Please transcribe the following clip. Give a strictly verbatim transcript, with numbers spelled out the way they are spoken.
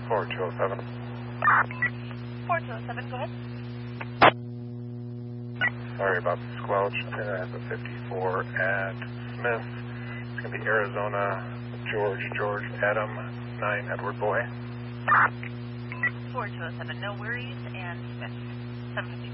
four two oh seven. four two oh seven, go ahead. Sorry about the squelch. I have a fifty-four at Smith. It's going to be Arizona, George, George, Adam, nine, Edward Boy. four two oh seven, no worries, and Smith, seven fifty.